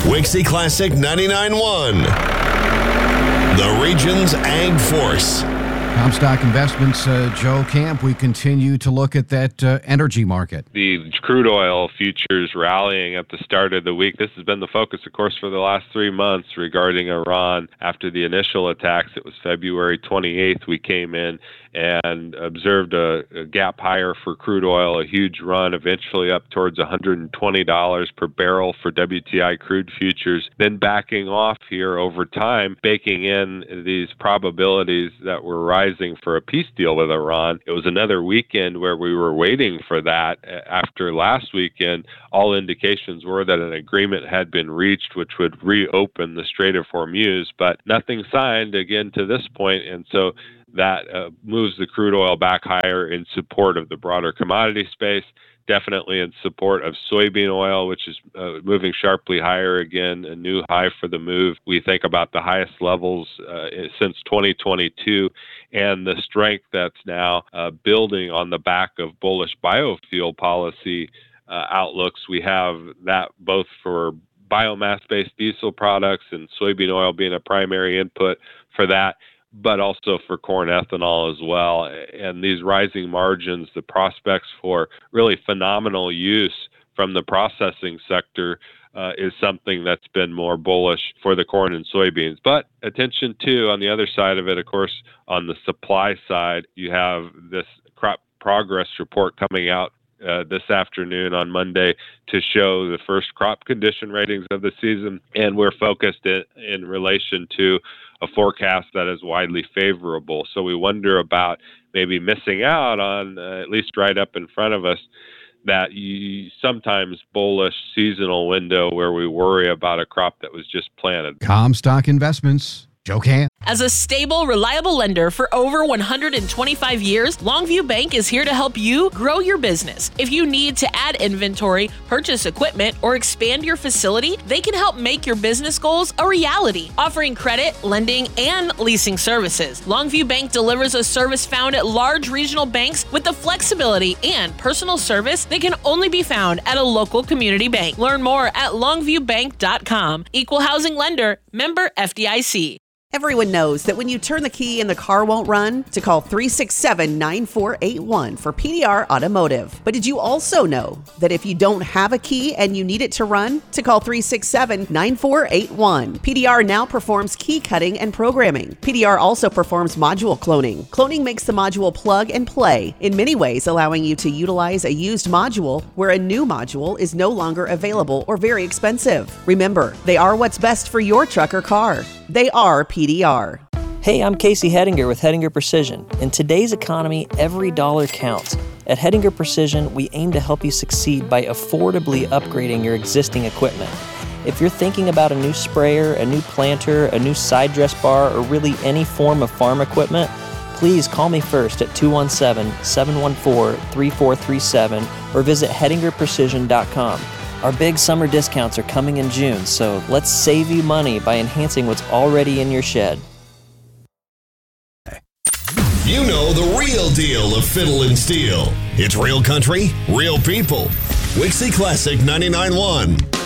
Wixie Classic 99.1, the region's ag force. Comstock Investments, Joe Camp, we continue to look at that energy market. The crude oil futures rallying at the start of the week. This has been the focus, of course, for the last 3 months regarding Iran. After the initial attacks, it was February 28th, we came in and observed a gap higher for crude oil, a huge run, eventually up towards $120 per barrel for WTI crude futures, then backing off here over time, baking in these probabilities that were rising for a peace deal with Iran. It was another weekend where we were waiting for that. After last weekend, all indications were that an agreement had been reached which would reopen the Strait of Hormuz, but nothing signed again to this point, and so that moves the crude oil back higher in support of the broader commodity space, definitely in support of soybean oil, which is moving sharply higher again, a new high for the move. We think about the highest levels since 2022, and the strength that's now building on the back of bullish biofuel policy outlooks. We have that both for biomass-based diesel products and soybean oil being a primary input for that, but also for corn ethanol as well. And these rising margins, the prospects for really phenomenal use from the processing sector is something that's been more bullish for the corn and soybeans. But attention too, on the other side of it, of course, on the supply side, you have this crop progress report coming out this afternoon on Monday to show the first crop condition ratings of the season. And we're focused in relation to a forecast that is widely favorable. So we wonder about maybe missing out on, at least right up in front of us, that sometimes bullish seasonal window where we worry about a crop that was just planted. Comstock Investments, Joe Camp. As a stable, reliable lender for over 125 years, Longview Bank is here to help you grow your business. If you need to add inventory, purchase equipment, or expand your facility, they can help make your business goals a reality, offering credit, lending, and leasing services. Longview Bank delivers a service found at large regional banks with the flexibility and personal service that can only be found at a local community bank. Learn more at longviewbank.com. Equal housing lender, member FDIC. Everyone knows that when you turn the key and the car won't run, to call 367-9481 for PDR Automotive. But did you also know that if you don't have a key and you need it to run, to call 367-9481. PDR now performs key cutting and programming. PDR also performs module cloning. Cloning makes the module plug and play, in many ways allowing you to utilize a used module where a new module is no longer available or very expensive. Remember, they are what's best for your truck or car. They are PDR. Hey, I'm Casey Hettinger with Hettinger Precision. In today's economy, every dollar counts. At Hettinger Precision, we aim to help you succeed by affordably upgrading your existing equipment. If you're thinking about a new sprayer, a new planter, a new side dress bar, or really any form of farm equipment, please call me first at 217-714-3437 or visit HettingerPrecision.com. Our big summer discounts are coming in June, so let's save you money by enhancing what's already in your shed. You know the real deal of Fiddle and Steel. It's real country, real people. Wixie Classic 99.1.